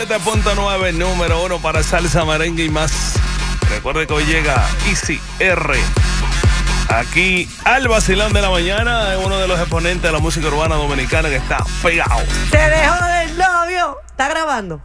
7.9, número 1 para salsa, merengue y más. Recuerde que hoy llega Easy R aquí al vacilón de la mañana, es uno de los exponentes de la música urbana dominicana que está pegado. Se dejó del novio. ¿Está grabando?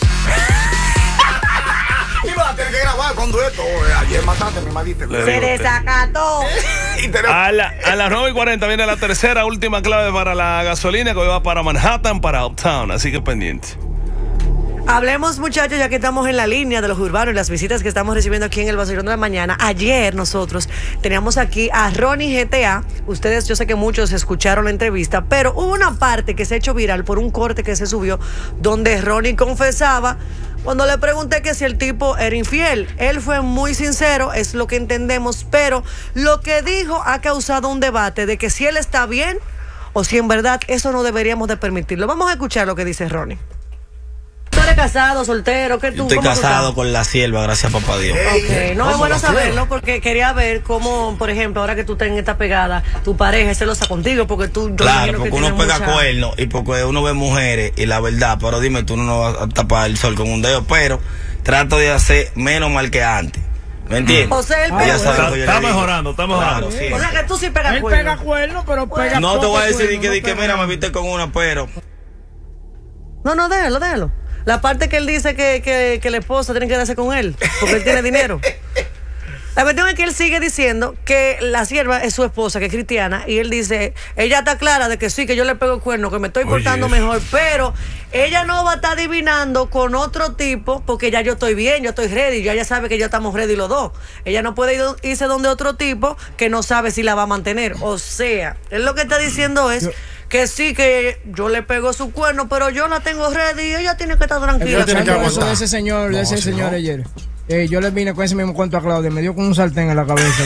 Iba a tener que grabar con dueto. Ayer mataste, mi madita. Se desacató. A las 9:40 viene la tercera, última clave para la gasolina que hoy va para Manhattan, para Uptown, así que pendiente. Hablemos, muchachos, ya que estamos en la línea de los urbanos y las visitas que estamos recibiendo aquí en el vacilón de la mañana. Ayer nosotros teníamos aquí a Ronnie GTA. Ustedes, yo sé que muchos escucharon la entrevista, pero hubo una parte que se ha hecho viral por un corte que se subió donde Ronnie confesaba cuando le pregunté que si el tipo era infiel. Él fue muy sincero, es lo que entendemos, pero lo que dijo ha causado un debate de que si él está bien o si en verdad eso no deberíamos de permitirlo. Vamos a escuchar lo que dice Ronnie. ¿Tú eres casado, soltero? ¿Qué tú? Estoy casado con la sierva, gracias a papá Dios. Ok, no es bueno saberlo porque quería ver cómo, por ejemplo, ahora que tú estás en esta pegada, tu pareja es celosa contigo porque tú... Claro, porque uno pega cuernos y porque uno ve mujeres y la verdad, pero dime, tú no vas a tapar el sol con un dedo, pero trato de hacer menos mal que antes. ¿Me entiendes? O sea, él está mejorando, está mejorando. Claro, sí. O sea, que tú sí pegas Él cuernos. pega cuernos, pero pega No te voy a decir cuernos, que mira, me viste con una, pero... No, déjalo. La parte que él dice que la esposa tiene que darse con él, porque él tiene dinero. La cuestión es que él sigue diciendo que la sierva es su esposa, que es cristiana, y él dice, ella está clara de que sí, que yo le pego el cuerno, que me estoy portando mejor, pero ella no va a estar adivinando con otro tipo, porque ya yo estoy bien, yo estoy ready, ya ella sabe que ya estamos ready los dos. Ella no puede irse donde otro tipo que no sabe si la va a mantener. O sea, él lo que está diciendo es... que sí, que yo le pego su cuerno, pero yo la tengo ready y ella tiene que estar tranquila. Eso de ese señor, ayer. Yo le vine con ese mismo cuento a Claudia, me dio con un sartén en la cabeza.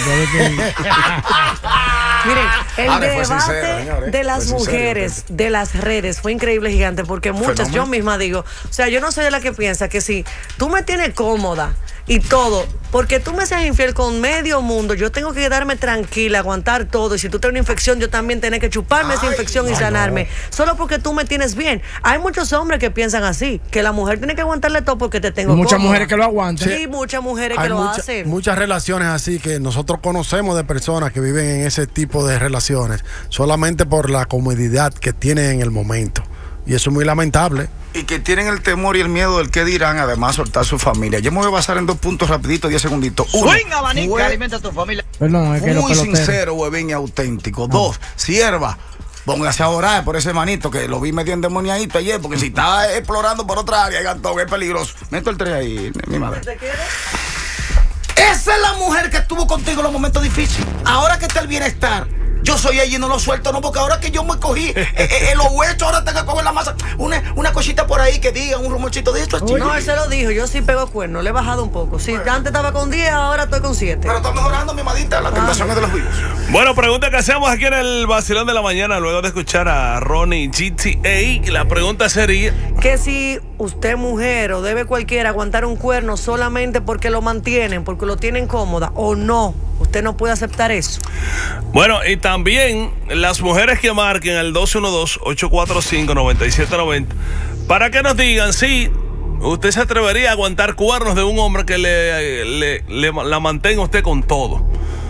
Miren, el debate sincero, de las mujeres, de las redes, fue increíble, gigante, porque muchas, yo misma digo, o sea, yo no soy de la que piensa que si tú me tienes cómoda y todo, porque tú me seas infiel con medio mundo, yo tengo que quedarme tranquila, aguantar todo, y si tú tienes una infección, yo también tengo que chuparme esa infección y sanarme, solo porque tú me tienes bien. Hay muchos hombres que piensan así, que la mujer tiene que aguantarle todo porque te tengo muchas cómoda. mujeres que lo aguantan. Sí, muchas mujeres que lo hacen. Muchas relaciones así que nosotros conocemos de personas que viven en ese tipo de relaciones solamente por la comodidad que tienen en el momento. Y eso es muy lamentable. Y que tienen el temor y el miedo del que dirán, además soltar su familia. Yo me voy a basar en 2 puntos rapidito, 10 segunditos. Uno, alimenta a tu familia. Perdón, es que muy sincero, huevín y auténtico. 2, sierva, póngase a orar por ese manito que lo vi medio endemoniadito ayer, porque si está explorando por otra área, Gantón, es peligroso. Meto el 3 ahí, mi madre. Esa es la mujer que estuvo contigo en los momentos difíciles. Ahora que está el bienestar, yo soy ella y no lo suelto, no, porque ahora que yo me cogí los huesos, ahora tengo que coger la masa. Una cosita por ahí que diga, un rumorcito de esto. No, él se lo dijo, yo sí pego cuerno, le he bajado un poco. Si antes estaba con 10, ahora estoy con 7. Pero está mejorando, mi madita, la tentación es de los vivos. Bueno, pregunta que hacemos aquí en el vacilón de la mañana, luego de escuchar a Ronnie GTA. La pregunta sería... que si usted, mujer, o debe cualquiera aguantar un cuerno solamente porque lo mantienen, porque lo tienen cómoda, o no. Usted no puede aceptar eso. Bueno, y también las mujeres que marquen el 212-845-9790 para que nos digan si usted se atrevería a aguantar cuernos de un hombre que la mantenga usted con todo.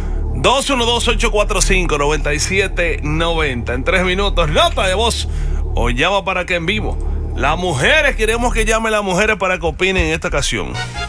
212-845-9790. En 3 minutos, nota de voz o llama para que en vivo. Las mujeres, queremos que llamen las mujeres para que opinen en esta ocasión.